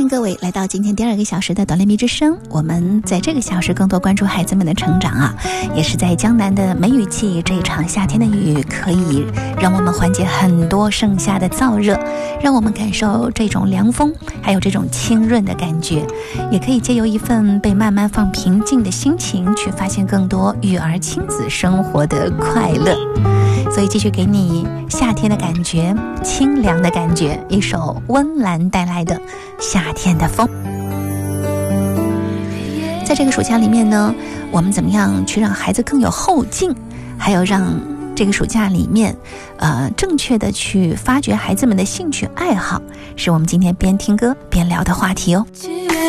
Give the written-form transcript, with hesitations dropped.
各位来到今天第2个小时的哆来咪之声，我们在这个小时更多关注孩子们的成长啊，也是在江南的梅雨季，这一场夏天的雨可以让我们缓解很多盛夏的燥热，让我们感受这种凉风，还有这种清润的感觉，也可以借由一份被慢慢放平静的心情，去发现更多育儿亲子生活的快乐。所以继续给你夏天的感觉，清凉的感觉，一首温岚带来的夏天的风。在这个暑假里面呢，我们怎么样去让孩子更有后劲，还有让这个暑假里面正确的去发掘孩子们的兴趣爱好，是我们今天边听歌边聊的话题哦。